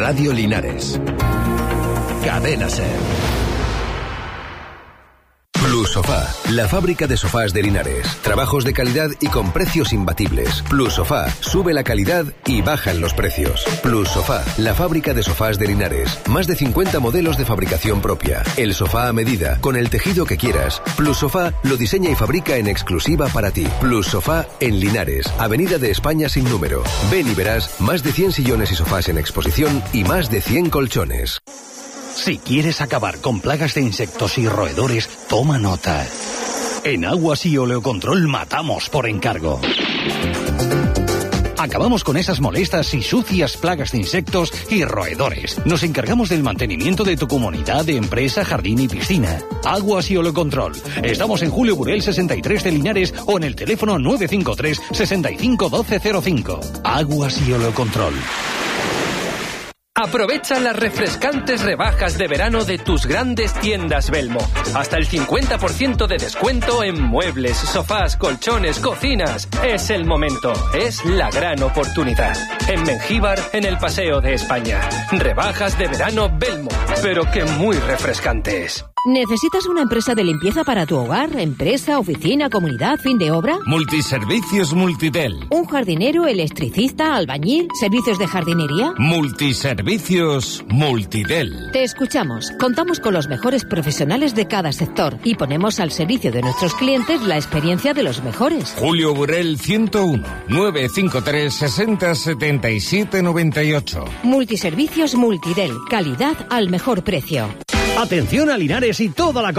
Radio Linares. Cadena SER. Plus Sofá, la fábrica de sofás de Linares. Trabajos de calidad y con precios imbatibles. Plus Sofá, sube la calidad y bajan los precios. Plus Sofá, la fábrica de sofás de Linares. Más de 50 modelos de fabricación propia. El sofá a medida, con el tejido que quieras. Plus Sofá lo diseña y fabrica en exclusiva para ti. Plus Sofá en Linares, Avenida de España sin número. Ven y verás más de 100 sillones y sofás en exposición y más de 100 colchones. Si quieres acabar con plagas de insectos y roedores, toma nota. En Aguas y Oleocontrol matamos por encargo. Acabamos con esas molestas y sucias plagas de insectos y roedores. Nos encargamos del mantenimiento de tu comunidad, de empresa, jardín y piscina. Aguas y Oleocontrol. Estamos en Julio Burel 63 de Linares o en el teléfono 953 65 1205. Aguas y Oleocontrol. Aprovecha las refrescantes rebajas de verano de tus grandes tiendas Belmo. Hasta el 50% de descuento en muebles, sofás, colchones, cocinas. Es el momento, es la gran oportunidad. En Mengíbar, en el Paseo de España. Rebajas de verano Belmo, pero que muy refrescantes. ¿Necesitas una empresa de limpieza para tu hogar, empresa, oficina, comunidad, fin de obra? Multiservicios Multidel. ¿Un jardinero, electricista, albañil, servicios de jardinería? Multiservicios Multidel. Te escuchamos. Contamos con los mejores profesionales de cada sector y ponemos al servicio de nuestros clientes la experiencia de los mejores. Julio Burel 101 953 60 77 98. Multiservicios Multidel. Calidad al mejor precio. Atención a Linares y toda la